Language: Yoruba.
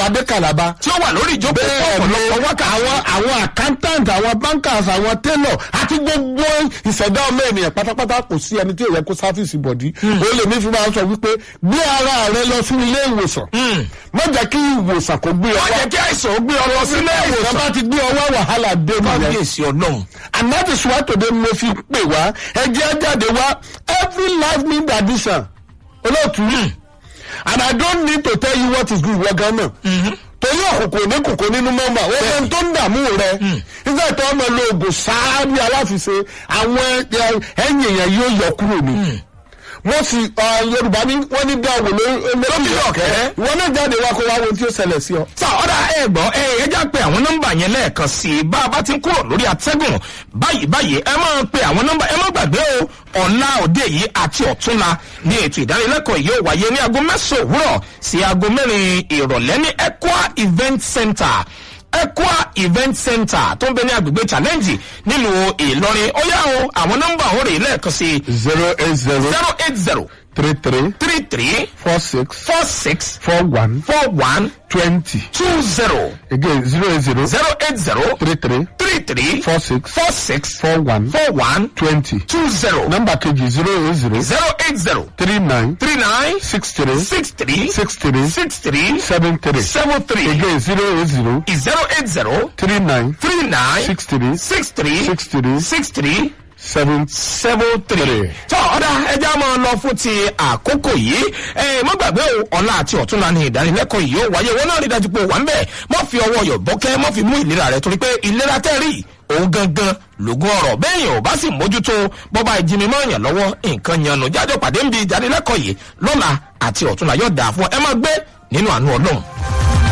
adé Calabar tí ó wà lórí ìjókòó ọ̀pọ̀lọpọ̀ wákàtí. àwọn accountant, àwọn bankers, àwọn tailor àti gbogbo ìṣẹ̀dá ọmọ ènìyàn pátápátá kò sí ẹni tí ò yẹ kó sáfíìsì bọ̀dí. ó lè ní fi máa sọ wípé gbé ara rẹ lọ sí ilé ìwòsàn. má jẹ́ kí ìwòsàn kó gbé ọ wá. má jẹ́ kí àìsàn ó gbé ọ lọ sí ilé ìwòsàn. bá ti gbé ọ wá wàhálà dé nìyẹn. kábíyèsí Ọlọ́run. And that is why today mo fi pè wá ẹjẹ́ jáde wá every life need addition olóòtú. And I don't need to tell you what is good wọ́n gan náà. torí òkùnkùn ní kòkó nínú mọ́mbà wọ́n fẹ́ tó ń dààmú rẹ̀. nígbà tó ọmọ lo oògùn sáábì aláfiṣe àwọn ẹ̀yìn èèyàn yóò yọ kúrò ní. wọ́n sì Yorùbá ní wọ́n ní dáwò lórí ọ̀kẹ́. ìwọ náà jáde wá kó wá wo tí ó ṣẹlẹ̀ sí ọ. sá ọ̀dà ẹ̀gbọ́n ẹ já pé àwọn nọ́mbà yẹn lẹ́ẹ̀kan sí i bá a bá ti ń kúrò lórí atẹ́gùn báyìí ẹ máa pe àwọn nọ́mbà ẹ má gbàgbé o ọ̀la òde yìí àti ọ̀túnla ní ètò ìdánilẹ́kọ̀ọ́ yìí ó wáyé ní aago 9 òwúrọ̀ sí aago 4 ìrọ̀lẹ́ ní Equa Event Center. Equa Event Center tó ń bẹ ní agbègbè challenge nílùú Ìlọrin. ó yá o àwọn nọ́mbà òun rèé lẹ́ẹ̀kan sí 080 33 46 41 20. Again 080 33 46 41 20. Number kejì 080 39 63 73. Again 080 39 63 73. tọ́ ọ̀dà ẹja máa lọ fún ti àkókò yìí má gbàgbé o ọ̀la àti ọ̀túnla ní ìdánilẹ́kọ̀ọ́ yìí ó wáyé wọn náà rí dájú pé wà ń bẹ̀ mọ́ fi ọwọ́ yọ̀ bọ́kẹ́ mọ́ fi mú ìlera rẹ̀ torí pé ìlera tẹ́rì òun gangan lògùn ọ̀rọ̀ bẹ́ẹ̀yàn ò bá sì mójútó bọ́bá ìjìnmi mọ́ èèyàn lọ́wọ́ nǹkan yanu jájọ́ pàdé ń bi ìdánilẹ́kọ̀ọ́ yìí lọ́la àti ọ̀túnla yóò dà fún ẹ má gbé nínú àánú Ọlọ́run.